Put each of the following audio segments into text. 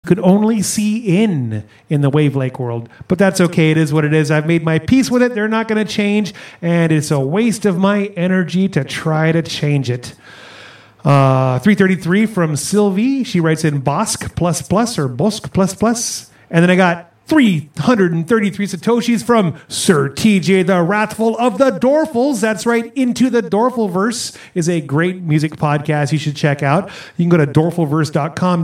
could only see in the Wave Lake world. But that's okay. It is what it is. I've made my peace with it. They're not going to change. And it's a waste of my energy to try to change it. 333 from Sylvie. She writes in Bosk++ or Bosk++. And then I got 333 Satoshis from Sir TJ the Wrathful of the Dorfles. That's right. Into the Dorfleverse is a great music podcast you should check out. You can go to dorfleverse.com,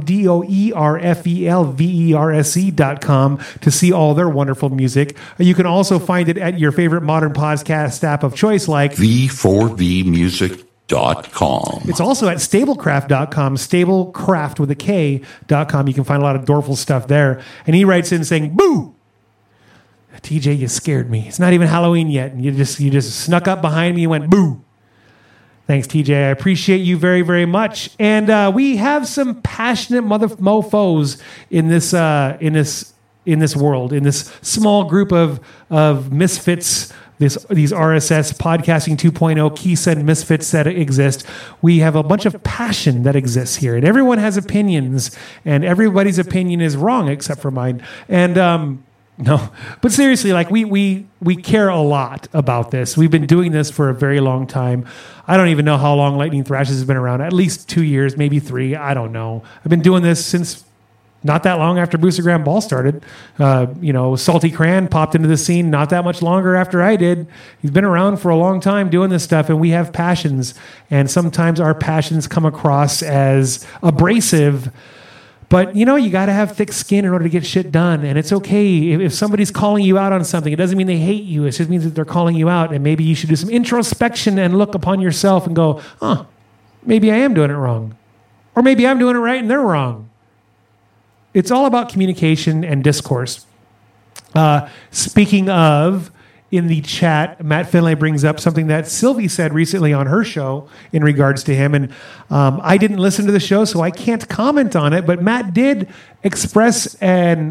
DOERFELVERSE.com to see all their wonderful music. You can also find it at your favorite modern podcast app of choice like V4VMusic.com. It's also at stablecraft.com, stablecraft with a K.com. You can find a lot of Dorful stuff there. And he writes in saying, boo! TJ, you scared me. It's not even Halloween yet. And you just snuck up behind me and went, boo! Thanks, TJ. I appreciate you very, very much. And we have some passionate mofos in this world, in this small group of misfits, these RSS podcasting 2.0 Keysend misfits that exist. We have a bunch of passion that exists here, and everyone has opinions, and everybody's opinion is wrong except for mine. And no, but seriously, like we care a lot about this. We've been doing this for a very long time. I don't even know how long Lightning Thrashes has been around. At least 2 years, maybe 3. I don't know. I've been doing this since not that long after Booster Graham Ball started. Salty Cran popped into the scene not that much longer after I did. He's been around for a long time doing this stuff, and we have passions. And sometimes our passions come across as abrasive. But, you got to have thick skin in order to get shit done. And it's okay if somebody's calling you out on something. It doesn't mean they hate you. It just means that they're calling you out. And maybe you should do some introspection and look upon yourself and go, maybe I am doing it wrong. Or maybe I'm doing it right and they're wrong. It's all about communication and discourse. Speaking of, in the chat, Matt Finlay brings up something that Sylvie said recently on her show in regards to him. And I didn't listen to the show, so I can't comment on it. But Matt did express an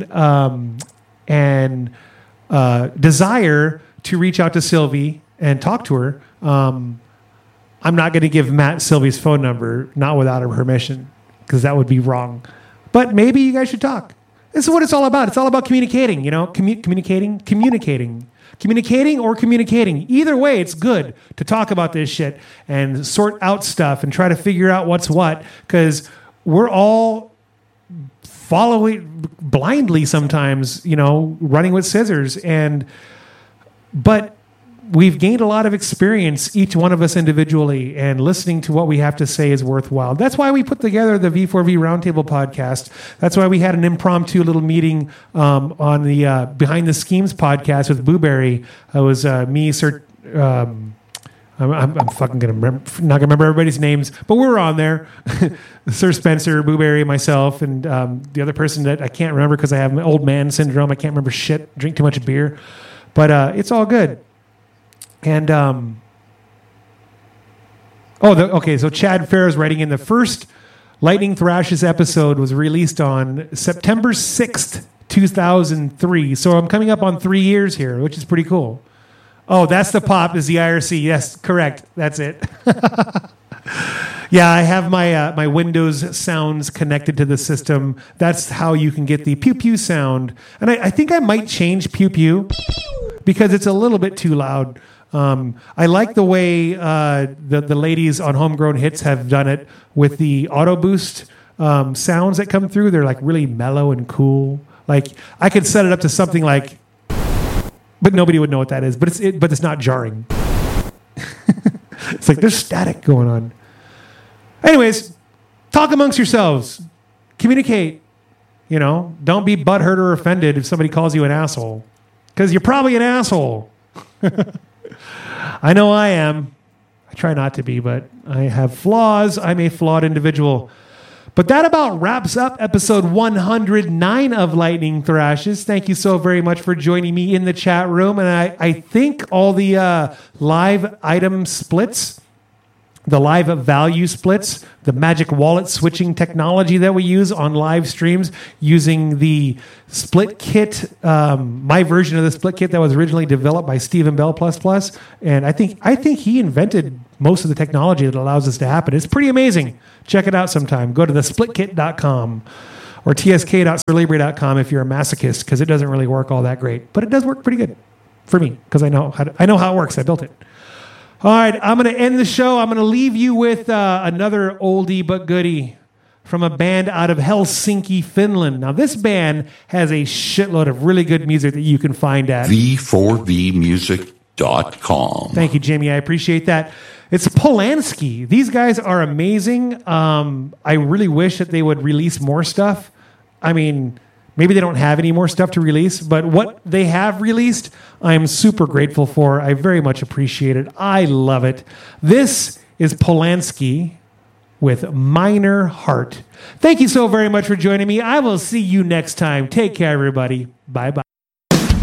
desire to reach out to Sylvie and talk to her. I'm not going to give Matt Sylvie's phone number, not without her permission, because that would be wrong. But maybe you guys should talk. This is what it's all about. It's all about communicating, communicating or communicating. Either way, it's good to talk about this shit and sort out stuff and try to figure out what's what, because we're all following blindly sometimes, running with scissors. But we've gained a lot of experience, each one of us individually, and listening to what we have to say is worthwhile. That's why we put together the V4V Roundtable podcast. That's why we had an impromptu little meeting on the Behind the Schemes podcast with Booberry. It was me, Sir. I'm fucking not gonna remember everybody's names, but we were on there. Sir Spencer, Booberry, myself, and the other person that I can't remember because I have old man syndrome. I can't remember shit. Drink too much beer, but it's all good. And, so Chad Fair is writing in, the first Lightning Thrashes episode was released on September 6th, 2003. So I'm coming up on 3 years here, which is pretty cool. Oh, that's the pop is the IRC. Yes, correct. That's it. Yeah, I have my Windows sounds connected to the system. That's how you can get the pew pew sound. And I think I might change pew pew because it's a little bit too loud. I like the way the ladies on Homegrown Hits have done it with the auto boost sounds that come through. They're like really mellow and cool. Like I could set it up to something like, but nobody would know what that is. But it's not jarring. It's like there's static going on. Anyways, talk amongst yourselves. Communicate. Don't be butthurt or offended if somebody calls you an asshole, because you're probably an asshole. I know I am. I try not to be, but I have flaws. I'm a flawed individual. But that about wraps up episode 109 of Lightning Thrashes. Thank you so very much for joining me in the chat room. And I think all the live item splits, the live value splits, the magic wallet switching technology that we use on live streams using the split kit, my version of the split kit that was originally developed by Stephen Bell++. And I think he invented most of the technology that allows this to happen. It's pretty amazing. Check it out sometime. Go to thesplitkit.com. or tsk.surlibre.com if you're a masochist, because it doesn't really work all that great. But it does work pretty good for me, because I know how it works. I built it. All right, I'm going to end the show. I'm going to leave you with another oldie but goodie from a band out of Helsinki, Finland. Now, this band has a shitload of really good music that you can find at v4vmusic.com. Thank you, Jimmy. I appreciate that. It's Polanski. These guys are amazing. I really wish that they would release more stuff. I mean, maybe they don't have any more stuff to release, but what they have released, I'm super grateful for. I very much appreciate it. I love it. This is Polanski with Minor Heart. Thank you so very much for joining me. I will see you next time. Take care, everybody. Bye-bye.